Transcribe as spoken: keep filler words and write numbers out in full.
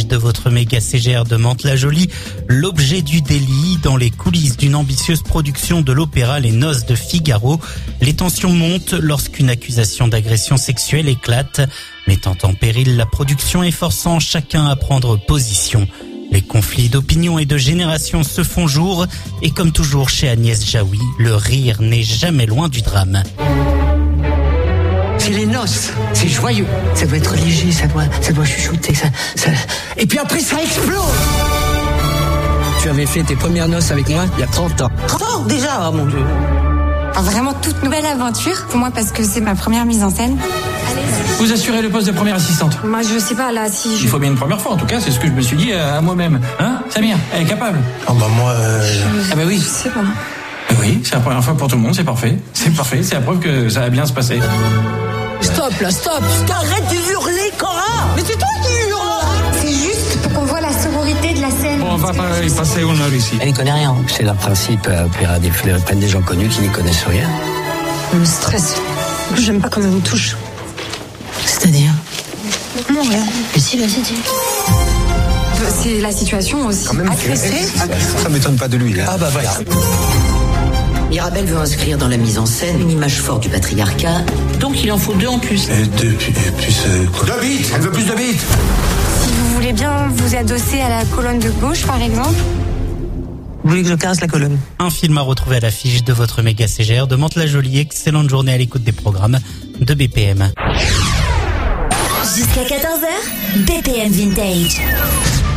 de votre méga C G R de Mantes-la-Jolie, l'objet du délit dans les coulisses d'une ambitieuse production de l'opéra Les Noces de Figaro. Les tensions montent lorsqu'une accusation d'agression sexuelle éclate, mettant en péril la production et forçant chacun à prendre position. Les conflits d'opinion et de génération se font jour et comme toujours chez Agnès Jaoui, le rire n'est jamais loin du drame. C'est les noces, c'est joyeux. Ça doit être léger, ça doit, ça doit chuchoter, ça, ça... Et puis après, ça explose. Tu avais fait tes premières noces avec moi il y a trente ans. trente ans déjà, oh mon Dieu. Alors vraiment toute nouvelle aventure pour moi parce que c'est ma première mise en scène. Allez-y. Vous assurez le poste de première assistante. Moi je sais pas là si je... Il faut bien une première fois en tout cas, c'est ce que je me suis dit à moi-même. Hein, Samir, elle est capable. Oh bah moi... Euh... Ah bah oui. Je sais pas. Oui, c'est la première fois pour tout le monde, c'est parfait. C'est parfait, c'est la preuve que ça va bien se passer. Stop là, stop, stop. Arrête de hurler, Cora. Mais c'est toi qui hurles. C'est juste pour qu'on voit la sororité de la scène. Bon, on va pas y passer une heure ici. Elle n'y connaît rien. C'est le principe, euh, opéra des fleurs, prennent des gens connus qui n'y connaissent rien. Elle me stresse. J'aime pas quand elle me touche. C'est-à-dire? Non, rien. Mais si, vas-y, dis. C'est la situation aussi. Quand même, agressée. ça m'étonne pas de lui, là. Ah bah voilà. Mirabel veut inscrire dans la mise en scène une image forte du patriarcat, donc il en faut deux en plus. Et deux, puis, puis c'est quoi? Deux bits, elle veut plus de bits. Si vous voulez bien vous adosser à la colonne de gauche par exemple. Vous voulez que je casse la colonne? Un film à retrouver à l'affiche de votre méga C G R de Mantes-la-Jolie. Excellente journée à l'écoute des programmes de B P M. Jusqu'à quatorze heures, B P M Vintage.